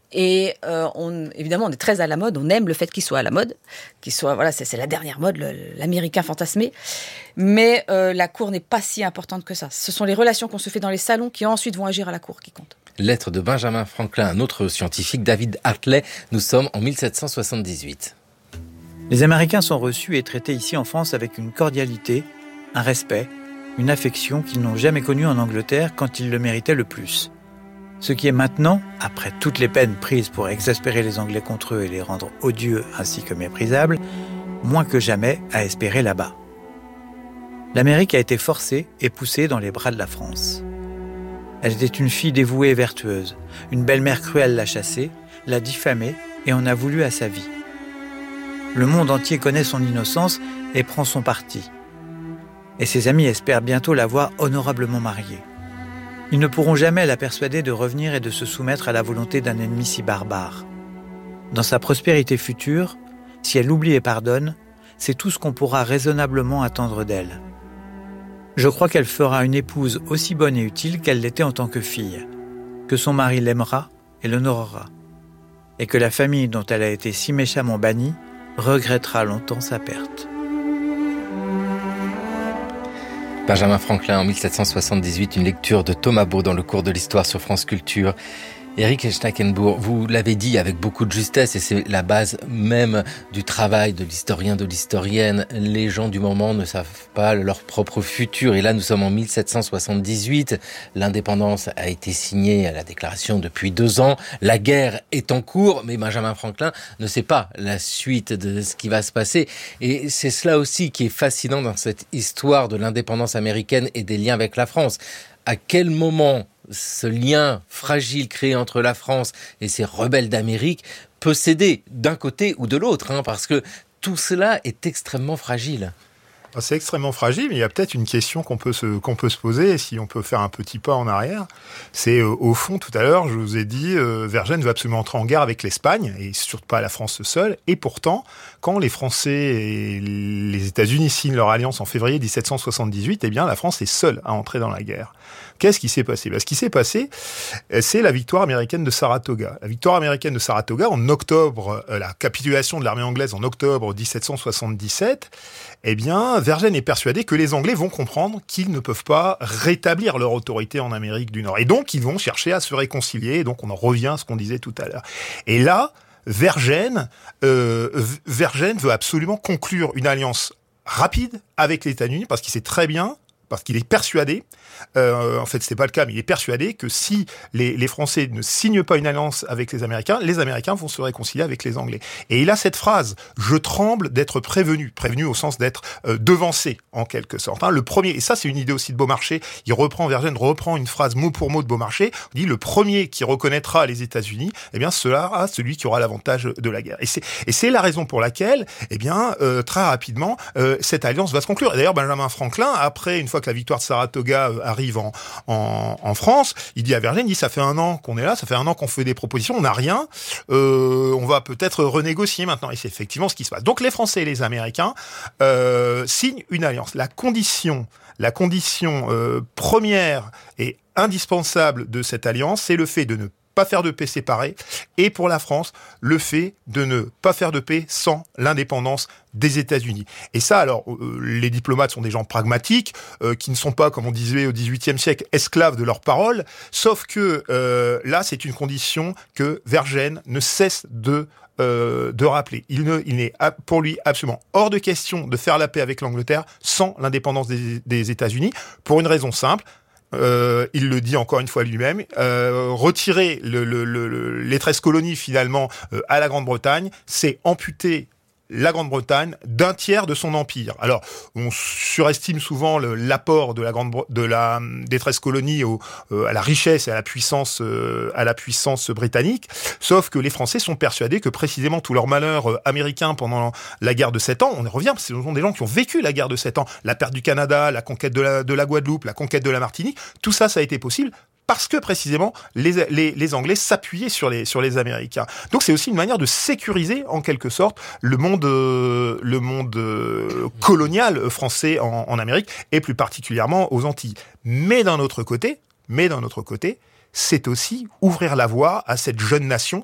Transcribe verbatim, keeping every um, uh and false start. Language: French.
Et euh, on, évidemment, on est très à la mode, on aime le fait qu'il soit à la mode, qu'il soit, voilà, c'est, c'est la dernière mode, le, l'américain fantasmé. Mais euh, la cour n'est pas si importante que ça. Ce sont les relations qu'on se fait dans les salons qui ensuite vont agir à la cour qui comptent. Lettre de Benjamin Franklin, un autre scientifique, David Hartley. Nous sommes en mille sept cent soixante-dix-huit. Les Américains sont reçus et traités ici en France avec une cordialité, un respect, une affection qu'ils n'ont jamais connue en Angleterre quand ils le méritaient le plus. Ce qui est maintenant, après toutes les peines prises pour exaspérer les Anglais contre eux et les rendre odieux ainsi que méprisables, moins que jamais à espérer là-bas. L'Amérique a été forcée et poussée dans les bras de la France. Elle était une fille dévouée et vertueuse. Une belle-mère cruelle l'a chassée, l'a diffamée et en a voulu à sa vie. Le monde entier connaît son innocence et prend son parti. Et ses amis espèrent bientôt la voir honorablement mariée. Ils ne pourront jamais la persuader de revenir et de se soumettre à la volonté d'un ennemi si barbare. Dans sa prospérité future, si elle oublie et pardonne, c'est tout ce qu'on pourra raisonnablement attendre d'elle. Je crois qu'elle fera une épouse aussi bonne et utile qu'elle l'était en tant que fille, que son mari l'aimera et l'honorera, et que la famille dont elle a été si méchamment bannie regrettera longtemps sa perte. Benjamin Franklin en mille sept cent soixante-dix-huit, une lecture de Thomas Beau dans le cours de l'histoire sur France Culture. Éric Schnackenbourg, vous l'avez dit avec beaucoup de justesse et c'est la base même du travail de l'historien, de l'historienne. Les gens du moment ne savent pas leur propre futur. Et là, nous sommes en mille sept cent soixante-dix-huit. L'indépendance a été signée à la déclaration depuis deux ans. La guerre est en cours, mais Benjamin Franklin ne sait pas la suite de ce qui va se passer. Et c'est cela aussi qui est fascinant dans cette histoire de l'indépendance américaine et des liens avec la France. À quel moment ce lien fragile créé entre la France et ces rebelles d'Amérique peut céder d'un côté ou de l'autre, hein, parce que tout cela est extrêmement fragile. C'est extrêmement fragile, mais il y a peut-être une question qu'on peut se, qu'on peut se poser, si on peut faire un petit pas en arrière. C'est, euh, au fond, tout à l'heure, je vous ai dit, euh, Vergennes veut absolument entrer en guerre avec l'Espagne, et surtout pas la France seule. Et pourtant, quand les Français et les États-Unis signent leur alliance en février dix-sept cent soixante-dix-huit, eh bien, la France est seule à entrer dans la guerre. Qu'est-ce qui s'est passé ? Ben, ce qui s'est passé, c'est la victoire américaine de Saratoga. La victoire américaine de Saratoga, en octobre, euh, la capitulation de l'armée anglaise en octobre dix-sept cent soixante-dix-sept, eh bien, Vergennes est persuadé que les Anglais vont comprendre qu'ils ne peuvent pas rétablir leur autorité en Amérique du Nord. Et donc, ils vont chercher à se réconcilier. Et donc, on en revient à ce qu'on disait tout à l'heure. Et là, Vergennes, euh, Vergennes veut absolument conclure une alliance rapide avec les États-Unis parce qu'il sait très bien, parce qu'il est persuadé, euh, en fait c'était pas le cas, mais il est persuadé que si les, les Français ne signent pas une alliance avec les Américains, les Américains vont se réconcilier avec les Anglais. Et il a cette phrase, je tremble d'être prévenu, prévenu au sens d'être euh, devancé en quelque sorte. Hein, le premier, et ça c'est une idée aussi de Beaumarchais, il reprend, Vergennes reprend une phrase mot pour mot de Beaumarchais, il dit le premier qui reconnaîtra les États-Unis, eh bien cela celui qui aura l'avantage de la guerre. Et c'est, et c'est la raison pour laquelle, eh bien euh, très rapidement, euh, cette alliance va se conclure. Et d'ailleurs Benjamin Franklin, après une fois que la victoire de Saratoga arrive en, en, en France, il dit à Vergennes, il dit ça fait un an qu'on est là, ça fait un an qu'on fait des propositions, on n'a rien, euh, on va peut-être renégocier maintenant. Et c'est effectivement ce qui se passe. Donc les Français et les Américains euh, signent une alliance. La condition, la condition euh, première et indispensable de cette alliance, c'est le fait de ne pas faire de paix séparée, et pour la France, le fait de ne pas faire de paix sans l'indépendance des États-Unis. Et ça, alors, euh, les diplomates sont des gens pragmatiques, euh, qui ne sont pas, comme on disait au dix-huitième siècle, esclaves de leurs paroles, sauf que euh, là, c'est une condition que Vergennes ne cesse de Euh, de rappeler. Il, ne, il n'est pour lui absolument hors de question de faire la paix avec l'Angleterre sans l'indépendance des, des États-Unis, pour une raison simple. Euh, il le dit encore une fois lui-même, euh, retirer le, le, le, les treize colonies finalement euh, à la Grande-Bretagne, c'est amputer la Grande-Bretagne d'un tiers de son empire. Alors, on surestime souvent le, l'apport de la grande de la des treize colonies au, euh, à la richesse et à la puissance euh, à la puissance britannique. Sauf que les Français sont persuadés que précisément tout leur malheur euh, américain pendant la guerre de sept ans, on y revient, parce que ce sont des gens qui ont vécu la guerre de sept ans, la perte du Canada, la conquête de la de la Guadeloupe, la conquête de la Martinique, tout ça, ça a été possible parce que précisément les, les, les Anglais s'appuyaient sur les, sur les Américains. Donc c'est aussi une manière de sécuriser en quelque sorte le monde, euh, le monde euh, colonial français en, en Amérique et plus particulièrement aux Antilles. Mais d'un autre côté, mais d'un autre côté, c'est aussi ouvrir la voie à cette jeune nation